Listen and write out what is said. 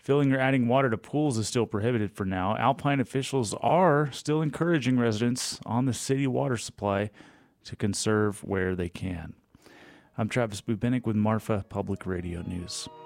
Filling or adding water to pools is still prohibited for now. Alpine officials are still encouraging residents on the city water supply to conserve where they can. I'm Travis Bubenik with Marfa Public Radio News.